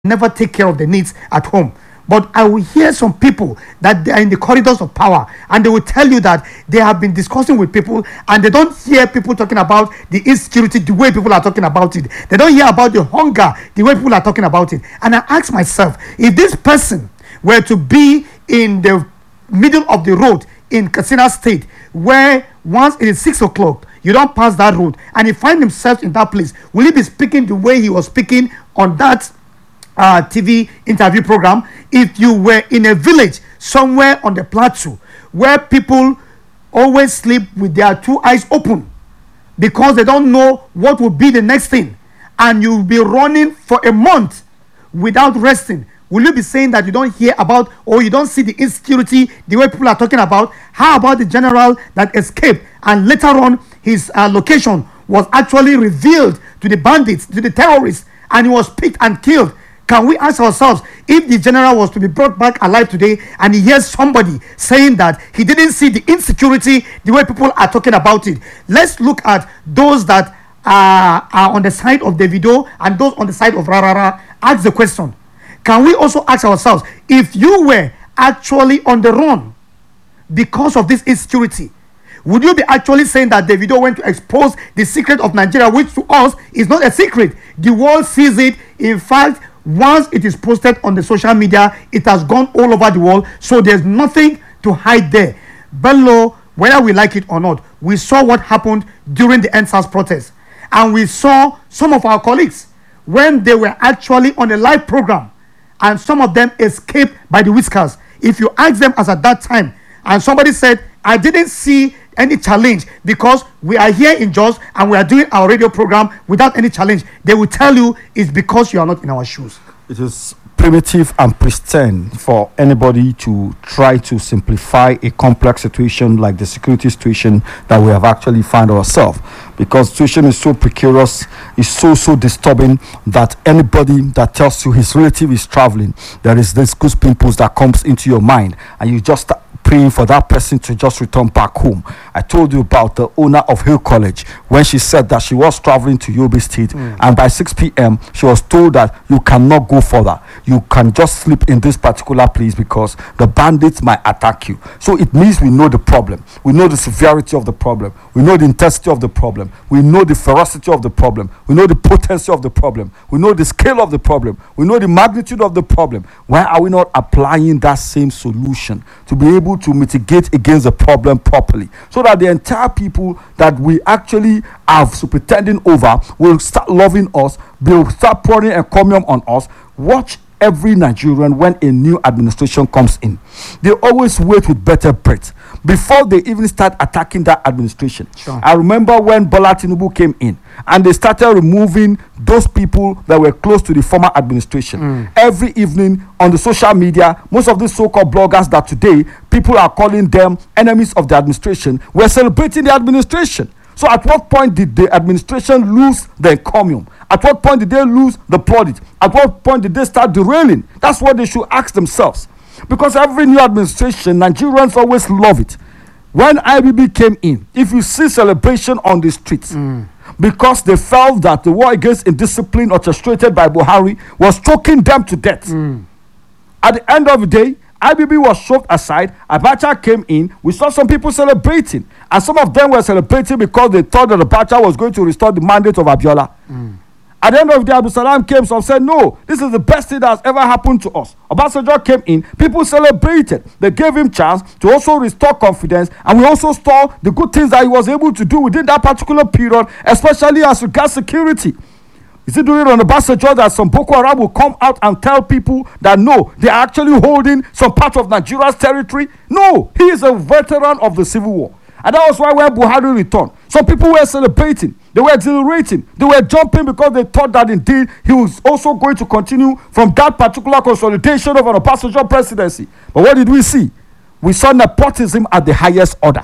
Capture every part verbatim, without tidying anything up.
never take care of the needs at home. But I will hear some people that they are in the corridors of power, and they will tell you that they have been discussing with people, and they don't hear people talking about the insecurity the way people are talking about it. They don't hear about the hunger the way people are talking about it. And I ask myself, if this person were to be in the middle of the road in Katsina State, where once it is six o'clock, you don't pass that road, and he find himself in that place, will he be speaking the way he was speaking on that uh, T V interview program? If you were in a village somewhere on the plateau where people always sleep with their two eyes open because they don't know what will be the next thing, and you'll be running for a month without resting, will you be saying that you don't hear about or you don't see the insecurity the way people are talking about? How about the general that escaped and later on his uh, location was actually revealed to the bandits, to the terrorists, and he was picked and killed? Can we ask ourselves, if the general was to be brought back alive today and he hears somebody saying that he didn't see the insecurity the way people are talking about it? Let's look at those that uh, are on the side of Davido and those on the side of Rarara. Ask the question, can we also ask ourselves, if you were actually on the run because of this insecurity, would you be actually saying that Davido went to expose the secret of Nigeria, which to us is not a secret? The world sees it. In fact, once it is posted on the social media, it has gone all over the world, so there's nothing to hide there. Bello, whether we like it or not, we saw what happened during the N S A S protest, and we saw some of our colleagues when they were actually on a live program, and some of them escaped by the whiskers. If you ask them as at that time, and somebody said, I didn't see any challenge because we are here in Jos and we are doing our radio program without any challenge, they will tell you it's because you are not in our shoes. It is primitive and pristine for anybody to try to simplify a complex situation like the security situation that we have actually found ourselves, because the situation is so precarious, is so so disturbing that anybody that tells you his relative is traveling, there is this goose pimples that comes into your mind, and you just start praying for that person to just return back home. I told you about the owner of Hill College when she said that she was traveling to Yobe State, mm. and by six p.m. she was told that you cannot go further. You can just sleep in this particular place because the bandits might attack you. So it means we know the problem. We know the severity of the problem. We know the intensity of the problem. We know the ferocity of the problem. We know the potency of the problem. We know the scale of the problem. We know the magnitude of the problem. Why are we not applying that same solution to be able to mitigate against the problem properly, so that the entire people that we actually have superintending over will start loving us, will start pouring encomium on us? Watch every Nigerian when a new administration comes in. They always wait with better breath before they even start attacking that administration. Sure. I remember when Bola Tinubu came in and they started removing those people that were close to the former administration. Mm. Every evening on the social media, most of these so-called bloggers that today people are calling them enemies of the administration were celebrating the administration. So at what point did the administration lose the encomium? At what point did they lose the plaudit? At what point did they start derailing? That's what they should ask themselves. Because every new administration, Nigerians always love it. When I B B came in, if you see celebration on the streets, mm. because they felt that the war against indiscipline orchestrated by Buhari was choking them to death. Mm. At the end of the day, I B B was shoved aside. Abacha came in. We saw some people celebrating, and some of them were celebrating because they thought that Abacha was going to restore the mandate of Abiola. Mm. At the end of the day, Abdul Salam came, some said, no, this is the best thing that has ever happened to us. Obasanjo came in, people celebrated. They gave him chance to also restore confidence, and we also saw the good things that he was able to do within that particular period, especially as regards security. Is it during Obasanjo that some Boko Haram will come out and tell people that no, they are actually holding some part of Nigeria's territory? No, he is a veteran of the Civil War. And that was why when Buhari returned, some people were celebrating, they were exhilarating, they were jumping because they thought that indeed he was also going to continue from that particular consolidation of an Obasanjo presidency. But what did we see? We saw nepotism at the highest order.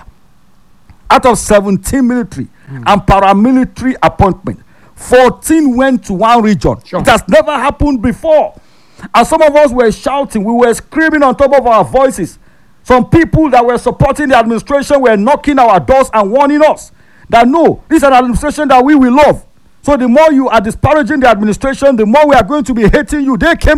Out of seventeen military mm. and paramilitary appointments, fourteen went to one region. Sure. It has never happened before. And some of us were shouting, we were screaming on top of our voices. Some people that were supporting the administration were knocking our doors and warning us that no, this is an administration that we will love. So the more you are disparaging the administration, the more we are going to be hating you. They came